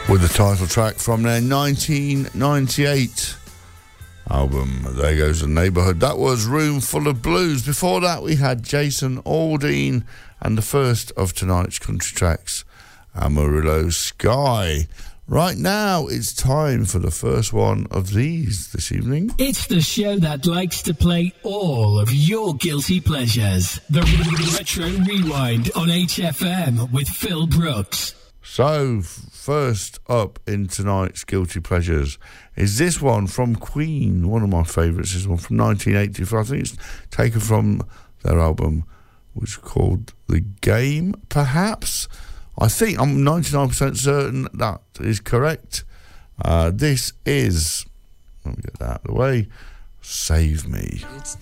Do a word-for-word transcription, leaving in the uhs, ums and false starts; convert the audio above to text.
with the title track from their nineteen ninety-eight album, There Goes the Neighbourhood. That was Room Full of Blues. Before that, we had Jason Aldean and the first of tonight's country tracks, Amarillo Sky. Right now, it's time for the first one of these this evening. It's the show that likes to play all of your guilty pleasures. The Retro Rewind on H F M with Phil Brooks. So, first up in tonight's Guilty Pleasures is this one from Queen, one of my favourites, this one from nineteen eighty-four. I think it's taken from their album, which is called The Game, perhaps? I think, I'm ninety-nine percent certain that is correct. Uh, this is, let me get that out of the way, Save Me.